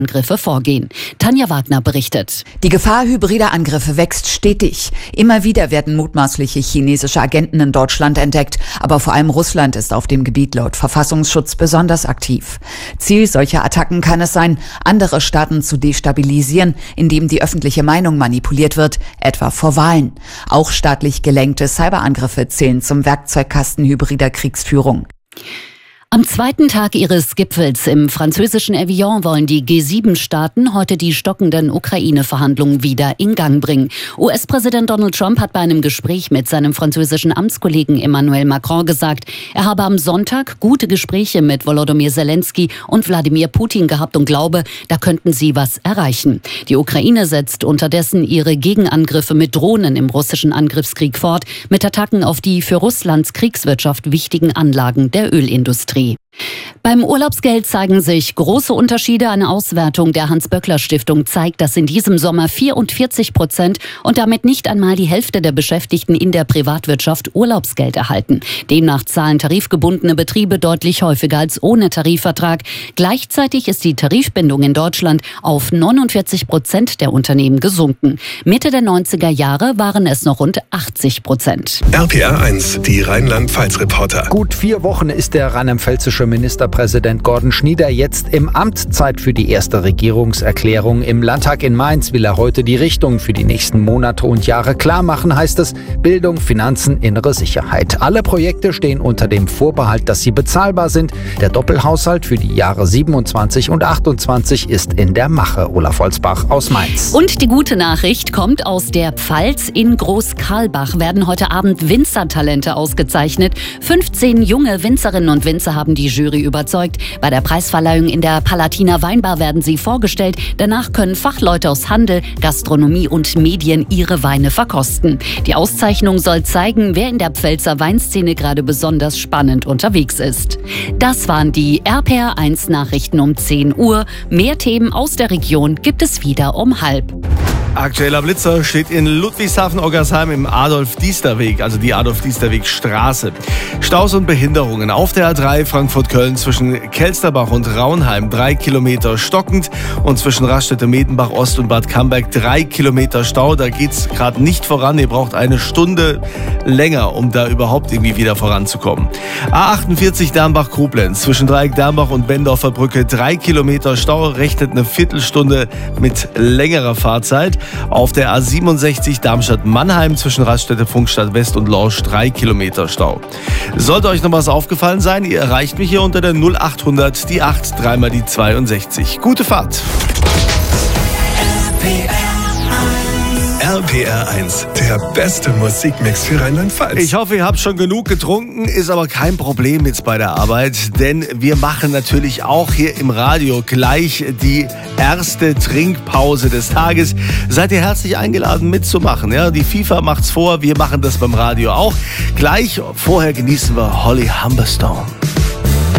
Angriffe vorgehen. Tanja Wagner berichtet. Die Gefahr hybrider Angriffe wächst stetig. Immer wieder werden mutmaßliche chinesische Agenten in Deutschland entdeckt. Aber vor allem Russland ist auf dem Gebiet laut Verfassungsschutz besonders aktiv. Ziel solcher Attacken kann es sein, andere Staaten zu destabilisieren, indem die öffentliche Meinung manipuliert wird, etwa vor Wahlen. Auch staatlich gelenkte Cyberangriffe zählen zum Werkzeugkasten hybrider Kriegsführung. Am zweiten Tag ihres Gipfels im französischen Evian wollen die G7-Staaten heute die stockenden Ukraine-Verhandlungen wieder in Gang bringen. US-Präsident Donald Trump hat bei einem Gespräch mit seinem französischen Amtskollegen Emmanuel Macron gesagt, er habe am Sonntag gute Gespräche mit Volodymyr Zelensky und Wladimir Putin gehabt und glaube, da könnten sie was erreichen. Die Ukraine setzt unterdessen ihre Gegenangriffe mit Drohnen im russischen Angriffskrieg fort, mit Attacken auf die für Russlands Kriegswirtschaft wichtigen Anlagen der Ölindustrie. Beim Urlaubsgeld zeigen sich große Unterschiede. Eine Auswertung der Hans-Böckler-Stiftung zeigt, dass in diesem Sommer 44% und damit nicht einmal die Hälfte der Beschäftigten in der Privatwirtschaft Urlaubsgeld erhalten. Demnach zahlen tarifgebundene Betriebe deutlich häufiger als ohne Tarifvertrag. Gleichzeitig ist die Tarifbindung in Deutschland auf 49% der Unternehmen gesunken. Mitte der 90er Jahre waren es noch rund 80%. RPR 1, die Rheinland-Pfalz-Reporter. Gut 4 Wochen ist der rheinland-pfälzische Ministerpräsident Gordon Schnieder jetzt im Amt. Zeit für die erste Regierungserklärung. Im Landtag in Mainz will er heute die Richtung für die nächsten Monate und Jahre klar machen, heißt es. Bildung, Finanzen, innere Sicherheit. Alle Projekte stehen unter dem Vorbehalt, dass sie bezahlbar sind. Der Doppelhaushalt für die Jahre 27 und 28 ist in der Mache. Olaf Holzbach aus Mainz. Und die gute Nachricht kommt aus der Pfalz. In Groß-Karlbach werden heute Abend Winzertalente ausgezeichnet. 15 junge Winzerinnen und Winzer haben die Jury überzeugt. Bei der Preisverleihung in der Palatiner Weinbar werden sie vorgestellt. Danach können Fachleute aus Handel, Gastronomie und Medien ihre Weine verkosten. Die Auszeichnung soll zeigen, wer in der Pfälzer Weinszene gerade besonders spannend unterwegs ist. Das waren die RPR 1 Nachrichten um 10 Uhr. Mehr Themen aus der Region gibt es wieder um 12:30. Aktueller Blitzer steht in Ludwigshafen-Oggersheim im Adolf-Diester-Weg, also die Adolf-Diester-Weg-Straße. Staus und Behinderungen auf der A3 Frankfurt-Köln zwischen Kelsterbach und Raunheim 3 Kilometer stockend und zwischen Raststätte-Medenbach-Ost und Bad Camberg 3 Kilometer Stau. Da geht's gerade nicht voran. Ihr braucht eine Stunde länger, um da überhaupt irgendwie wieder voranzukommen. A48 Dernbach-Koblenz zwischen Dreieck-Dernbach und Bendorfer Brücke 3 Kilometer Stau, rechnet eine Viertelstunde mit längerer Fahrzeit. Auf der A67 Darmstadt-Mannheim zwischen Raststätte Funkstadt West und Lorsch 3 Kilometer Stau. Sollte euch noch was aufgefallen sein, ihr erreicht mich hier unter der 0800 die 8 3 die 62. Gute Fahrt. RPR 1, der beste Musikmix für Rheinland-Pfalz. Ich hoffe, ihr habt schon genug getrunken, ist aber kein Problem jetzt bei der Arbeit, denn wir machen natürlich auch hier im Radio gleich die erste Trinkpause des Tages. Seid ihr herzlich eingeladen mitzumachen. Ja? Die FIFA macht's vor, wir machen das beim Radio auch. Gleich vorher genießen wir Holly Humberstone.